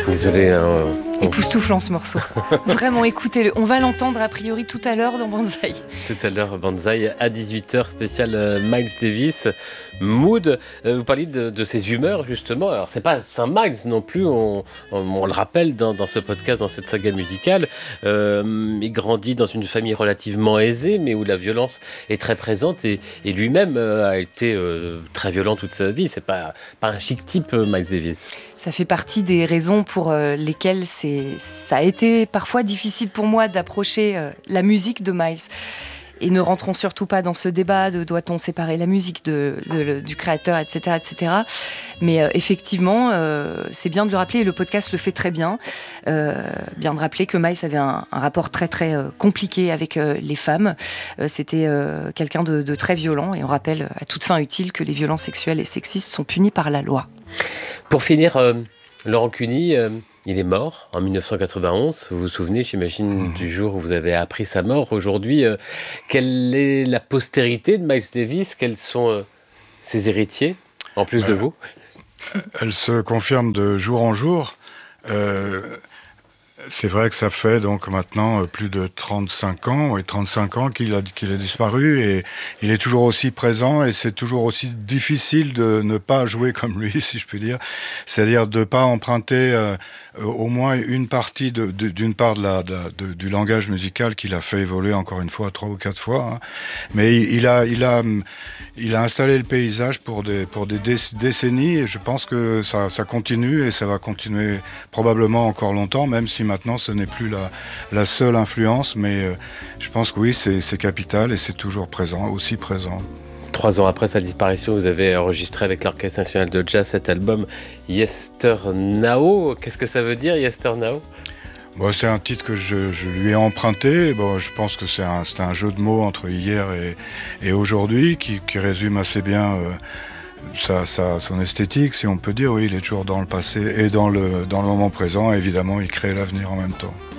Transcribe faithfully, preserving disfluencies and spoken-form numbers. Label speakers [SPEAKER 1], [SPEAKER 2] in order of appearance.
[SPEAKER 1] Désolé. Hein, on...
[SPEAKER 2] Époustouflant ce morceau. Vraiment, écoutez-le. On va l'entendre a priori tout à l'heure dans Banzai.
[SPEAKER 1] Tout à l'heure, Banzai, à dix-huit heures, spécial euh, Miles Davis. Mood, euh, vous parliez de, de ses humeurs justement. Alors c'est pas Saint Miles non plus, on, on, on le rappelle dans, dans ce podcast, dans cette saga musicale. Euh, il grandit dans une famille relativement aisée, mais où la violence est très présente et, et lui-même euh, a été euh, très violent toute sa vie. C'est pas, pas un chic type, Miles Davis.
[SPEAKER 2] Ça fait partie des raisons pour euh, lesquelles c'est, ça a été parfois difficile pour moi d'approcher euh, la musique de Miles. Et ne rentrons surtout pas dans ce débat de doit-on séparer la musique de, de, de, du créateur, et cetera, et cetera. Mais euh, effectivement, euh, c'est bien de le rappeler, et le podcast le fait très bien. Euh, bien de rappeler que Miles avait un, un rapport très très euh, compliqué avec euh, les femmes. Euh, c'était euh, quelqu'un de, de très violent, et on rappelle à toute fin utile que les violences sexuelles et sexistes sont punies par la loi.
[SPEAKER 1] Pour finir, euh, Laurent Cuny, euh, il est mort en dix-neuf cent quatre-vingt-onze. Vous vous souvenez, j'imagine, du jour où vous avez appris sa mort. Aujourd'hui, euh, quelle est la postérité de Miles Davis ? Quels sont euh, ses héritiers, en plus euh, de vous ?
[SPEAKER 3] Elle se confirme de jour en jour. Euh, c'est vrai que ça fait donc maintenant plus de trente-cinq ans, et trente-cinq ans qu'il a, qu'il a disparu, et il est toujours aussi présent, et c'est toujours aussi difficile de ne pas jouer comme lui, si je puis dire. C'est-à-dire de ne pas emprunter euh, au moins une partie de, de, d'une part de la, de, de, du langage musical qu'il a fait évoluer encore une fois, trois ou quatre fois. Hein. Mais il, il, a, il, a, il a installé le paysage pour des, pour des décennies, et je pense que ça, ça continue, et ça va continuer probablement encore longtemps, même si maintenant ce n'est plus la, la seule influence, mais euh, je pense que oui, c'est, c'est capital, et c'est toujours présent, aussi présent.
[SPEAKER 1] Trois ans après sa disparition, vous avez enregistré avec l'Orchestre National de Jazz cet album Yester Now. Qu'est-ce que ça veut dire, Yester Now ?
[SPEAKER 3] Bon, c'est un titre que je, je lui ai emprunté. Bon, je pense que c'est un, c'est un jeu de mots entre hier et, et aujourd'hui qui, qui résume assez bien euh, sa, sa, son esthétique, si on peut dire. Oui, il est toujours dans le passé et dans le, dans le moment présent. Évidemment, il crée l'avenir en même temps.